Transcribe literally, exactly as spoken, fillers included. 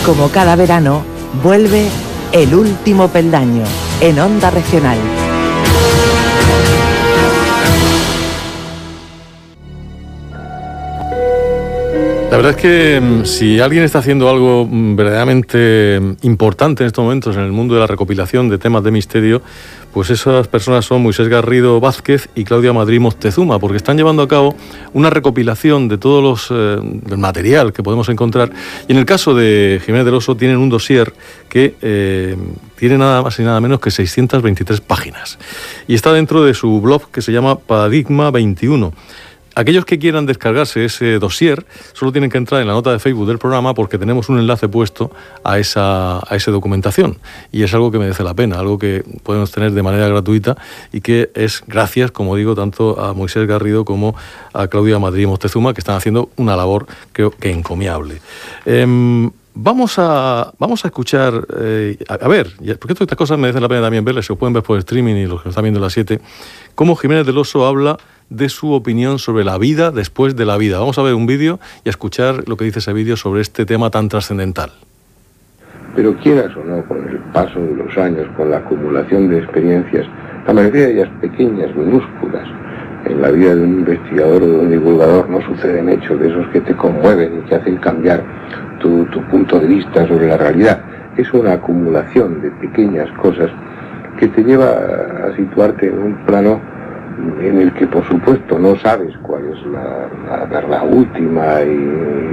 Como cada verano, vuelve El Último Peldaño en Onda Regional. La verdad es que si alguien está haciendo algo verdaderamente importante en estos momentos en el mundo de la recopilación de temas de misterio, pues esas personas son Moisés Garrido Vázquez y Claudia Madrid Moctezuma, porque están llevando a cabo una recopilación de todos los eh, del material que podemos encontrar. Y en el caso de Jiménez del Oso tienen un dossier que eh, tiene nada más y nada menos que seiscientas veintitrés páginas. Y está dentro de su blog que se llama Paradigma veintiuno. Aquellos que quieran descargarse ese dossier solo tienen que entrar en la nota de Facebook del programa, porque tenemos un enlace puesto a esa, a esa documentación, y es algo que merece la pena, algo que podemos tener de manera gratuita y que es gracias, como digo, tanto a Moisés Garrido como a Claudia Madrid Moctezuma, que están haciendo una labor creo que encomiable. Eh, Vamos a, vamos a escuchar, eh, a, a ver, porque todas estas cosas merecen la pena también verlas, se lo pueden ver por streaming y los que lo están viendo a las siete, cómo Jiménez del Oso habla de su opinión sobre la vida después de la vida. Vamos a ver un vídeo y a escuchar lo que dice ese vídeo sobre este tema tan trascendental. Pero quieras o no, con el paso de los años, con la acumulación de experiencias, la mayoría de ellas pequeñas, minúsculas, en la vida de un investigador o de un divulgador no suceden hechos de esos que te conmueven y que hacen cambiar tu, tu punto de vista sobre la realidad. Es una acumulación de pequeñas cosas que te lleva a situarte en un plano en el que, por supuesto, no sabes cuál es la, la verdad última y